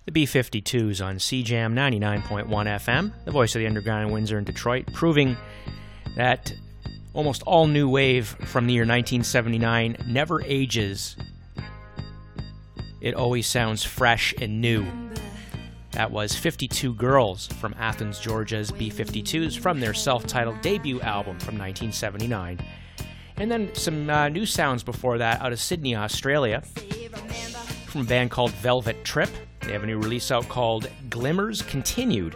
The B-52s on CJAM 99.1 FM, the voice of the underground in Windsor and Detroit, proving that almost all new wave from the year 1979 never ages. It always sounds fresh and new. That was 52 Girls from Athens, Georgia's B-52s from their self-titled debut album from 1979. And then some new sounds before that out of Sydney, Australia, from a band called Velvet Trip. They have a new release out called Glimmers Continued.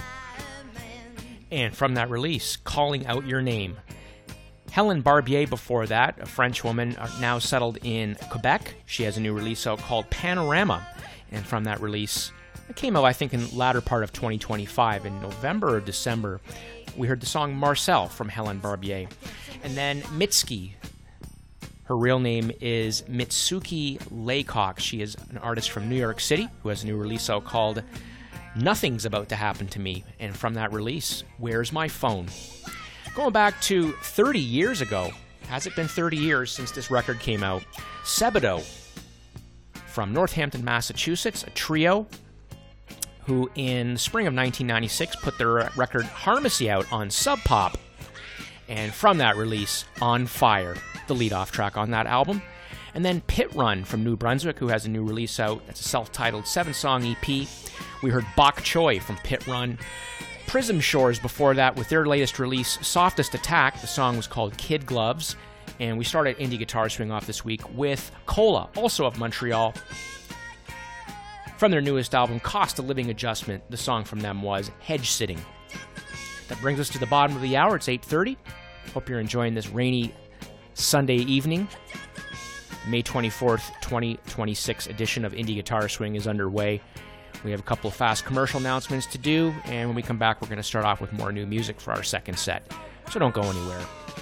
And from that release, Calling Out Your Name. Helen Barbier before that, a French woman now settled in Quebec. She has a new release out called Panorama. And from that release, it came out, I think, in the latter part of 2025, in November or December, we heard the song Marcel from Helen Barbier. And then Mitski. Her real name is Mitsuki Laycock. She is an artist from New York City who has a new release out called Nothing's About to Happen to Me. And from that release, Where's My Phone? Going back to 30 years ago, has it been 30 years since this record came out? Sebadoh from Northampton, Massachusetts, a trio who in the spring of 1996 put their record Harmacy out on Sub Pop. And from that release, On Fire, the lead-off track on that album. And then Pit Run from New Brunswick, who has a new release out. It's a self-titled 7-song EP. We heard Bok Choy from Pit Run. Prism Shores before that with their latest release, Softest Attack. The song was called Kid Gloves. And we started Indie Guitar Swing off this week with Cola, also of Montreal. From their newest album, Cost of Living Adjustment, the song from them was Hedge Sitting. That brings us to the bottom of the hour. It's 8:30. Hope you're enjoying this rainy Sunday evening. May 24th, 2026 edition of Indie Guitar Swing is underway. We have a couple of fast commercial announcements to do, and when we come back, we're going to start off with more new music for our second set. So don't go anywhere.